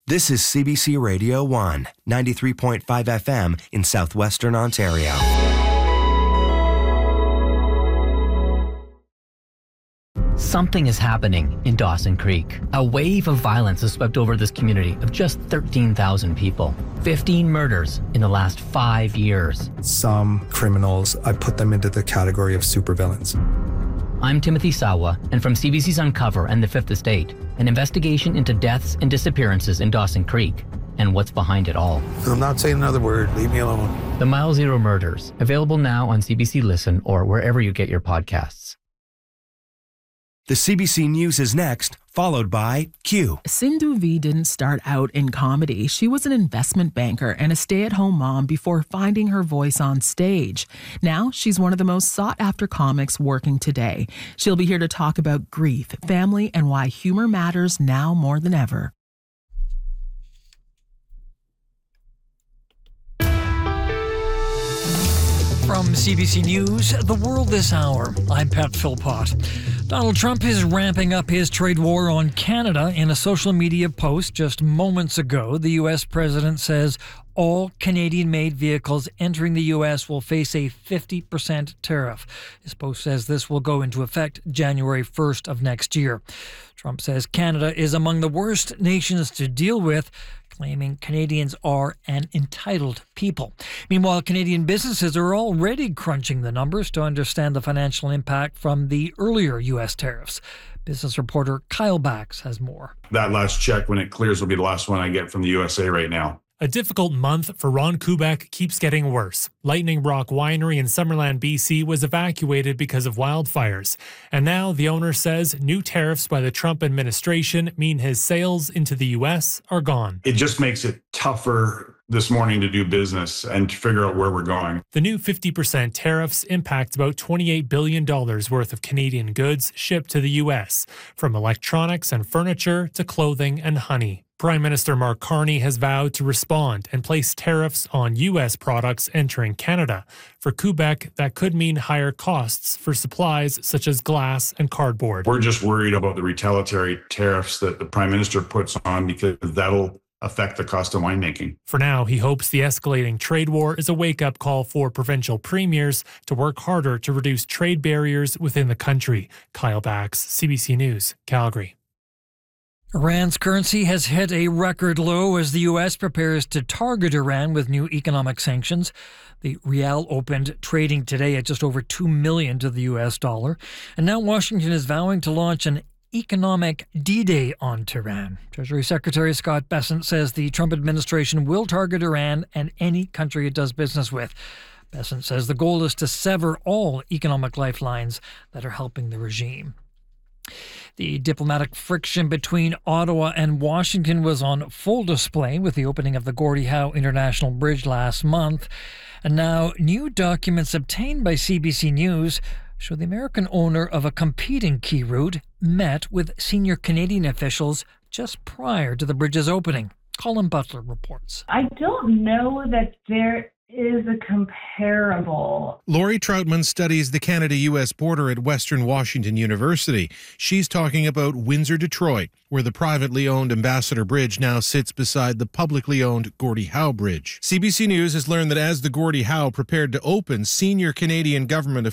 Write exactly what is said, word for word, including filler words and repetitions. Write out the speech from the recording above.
This is C B C Radio one, ninety-three point five F M in southwestern Ontario. Something is happening in Dawson Creek. A wave of violence has swept over this community of just thirteen thousand people. fifteen murders in the last five years. Some criminals, I put them into the category of supervillains. I'm Timothy Sawa, and from C B C's Uncover and The Fifth Estate, an investigation into deaths and disappearances in Dawson Creek and what's behind it all. I'm not saying another word. Leave me alone. The Mile Zero Murders, available now on C B C Listen or wherever you get your podcasts. The C B C News is next, followed by Q. Sindhu V didn't start out in comedy. She was an investment banker and a stay-at-home mom before finding her voice on stage. Now, she's one of the most sought-after comics working today. She'll be here to talk about grief, family, and why humor matters now more than ever. From C B C News, The World This Hour, I'm Pat Philpott. Donald Trump is ramping up his trade war on Canada. In a social media post just moments ago, the U S president says all Canadian-made vehicles entering the U S will face a fifty percent tariff. His post says this will go into effect January first of next year. Trump says Canada is among the worst nations to deal with, claiming Canadians are an entitled people. Meanwhile, Canadian businesses are already crunching the numbers to understand the financial impact from the earlier U S tariffs. Business reporter Kyle Bax has more. That last check, when it clears, will be the last one I get from the U S A right now. A difficult month for Ron Kubek keeps getting worse. Lightning Rock Winery in Summerland, B C was evacuated because of wildfires. And now the owner says new tariffs by the Trump administration mean his sales into the U S are gone. It just makes it tougher this morning to do business and to figure out where we're going. The new fifty percent tariffs impact about twenty-eight billion dollars worth of Canadian goods shipped to the U S, from electronics and furniture to clothing and honey. Prime Minister Mark Carney has vowed to respond and place tariffs on U S products entering Canada. For Quebec, that could mean higher costs for supplies such as glass and cardboard. We're just worried about the retaliatory tariffs that the Prime Minister puts on, because that'll affect the cost of winemaking. For now, he hopes the escalating trade war is a wake-up call for provincial premiers to work harder to reduce trade barriers within the country. Kyle Bax, C B C News, Calgary. Iran's currency has hit a record low as the U S prepares to target Iran with new economic sanctions. The rial opened trading today at just over two million dollars to the U S dollar. And now Washington is vowing to launch an economic D-Day on Tehran. Treasury Secretary Scott Bessent says the Trump administration will target Iran and any country it does business with. Bessent says the goal is to sever all economic lifelines that are helping the regime. The diplomatic friction between Ottawa and Washington was on full display with the opening of the Gordie Howe International Bridge last month. And now new documents obtained by C B C News show the American owner of a competing key route met with senior Canadian officials just prior to the bridge's opening. Colin Butler reports. I don't know that there is a comparable. Lori Troutman studies the Canada-U S border at Western Washington University. She's talking about Windsor-Detroit, where the privately owned Ambassador Bridge now sits beside the publicly owned Gordie Howe Bridge. C B C News has learned that as the Gordie Howe prepared to open, senior Canadian government